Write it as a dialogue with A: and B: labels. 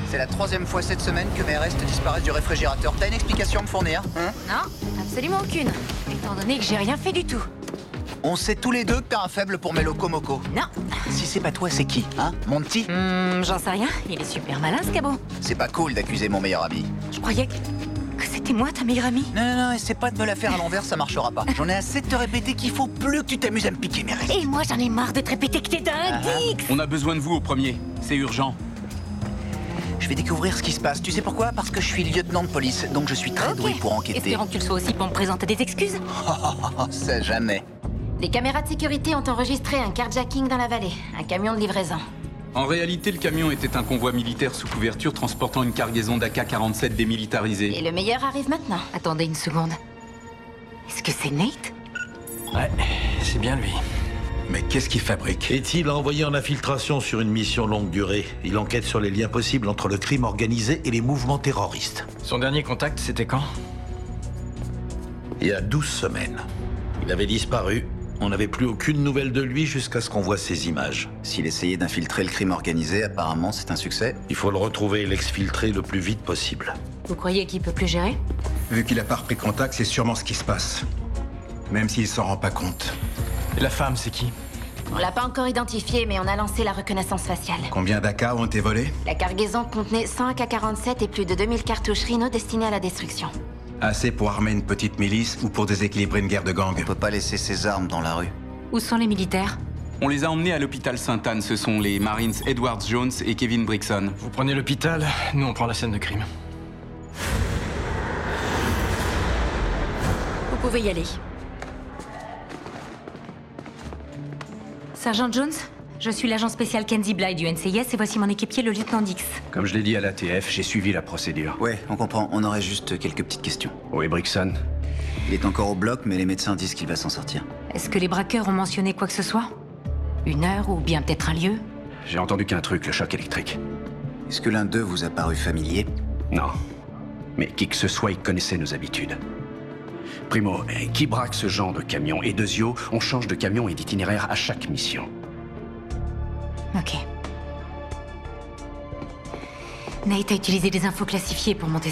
A: C'est la 3e fois cette semaine que mes restes disparaissent du réfrigérateur. T'as une explication à me fournir, hein?
B: Non, absolument aucune. Étant donné que j'ai rien fait du tout.
A: On sait tous les deux que t'as un faible pour mes locomocos.
B: Non.
A: Si c'est pas toi, c'est qui, hein? Monty?
B: J'en sais rien. Il est super malin, ce cabot.
A: C'est pas cool d'accuser mon meilleur ami.
B: Je croyais que c'était moi, ta meilleure amie.
A: Non, essaie pas de me la faire à l'envers, ça marchera pas. J'en ai assez de te répéter qu'il faut plus que tu t'amuses à me piquer mes restes.
B: Et moi, j'en ai marre de te répéter que t'es dingue, Dix.
C: On a besoin de vous au premier. C'est urgent.
A: Je vais découvrir ce qui se passe. Tu sais pourquoi? Parce que je suis lieutenant de police, donc je suis très doué pour enquêter.
B: Espérons que tu le sois aussi pour me présenter des excuses.
A: Ça jamais.
D: Des caméras de sécurité ont enregistré un carjacking dans la vallée, un camion de livraison.
C: En réalité, le camion était un convoi militaire sous couverture transportant une cargaison d'AK-47 démilitarisée.
D: Et le meilleur arrive maintenant.
B: Attendez une seconde. Est-ce que c'est Nate?
E: Ouais, c'est bien lui.
F: Mais qu'est-ce qu'il fabrique?
G: Est-il envoyé en infiltration sur une mission longue durée? Il enquête sur les liens possibles entre le crime organisé et les mouvements terroristes.
E: Son dernier contact, c'était quand?
G: Il y a 12 semaines. Il avait disparu. On n'avait plus aucune nouvelle de lui jusqu'à ce qu'on voit ces images.
A: S'il essayait d'infiltrer le crime organisé, apparemment c'est un succès.
G: Il faut le retrouver et l'exfiltrer le plus vite possible.
B: Vous croyez qu'il peut plus gérer?
F: Vu qu'il a pas repris contact, c'est sûrement ce qui se passe. Même s'il s'en rend pas compte.
E: Et la femme, c'est qui?
D: On l'a pas encore identifié, mais on a lancé la reconnaissance faciale.
F: Combien d'AK ont été volés?
D: La cargaison contenait 100 AK-47 et plus de 2000 cartouches Rhino destinées à la destruction.
F: Assez pour armer une petite milice ou pour déséquilibrer une guerre de gang?
A: On peut pas laisser ses armes dans la rue.
B: Où sont les militaires?
C: On les a emmenés à l'hôpital Sainte-Anne. Ce sont les Marines Edward Jones et Kevin Brixton.
E: Vous prenez l'hôpital, nous on prend la scène de crime.
B: Vous pouvez y aller. Sergent Jones, je suis l'agent spécial Kenzie Bly du NCIS et voici mon équipier, le lieutenant Dix.
H: Comme je l'ai dit à l'ATF, j'ai suivi la procédure.
A: Ouais, on comprend. On aurait juste quelques petites questions.
H: Où est Brixton?
A: Il est encore au bloc, mais les médecins disent qu'il va s'en sortir.
B: Est-ce que les braqueurs ont mentionné quoi que ce soit? Une heure ou bien peut-être un lieu?
H: J'ai entendu qu'un truc, le choc électrique.
A: Est-ce que l'un d'eux vous a paru familier?
H: Non. Mais qui que ce soit, il connaissait nos habitudes. Primo, qui braque ce genre de camion? Et Deuxio, on change de camion et d'itinéraire à chaque mission.
B: Ok. Nate a utilisé des infos classifiées pour monter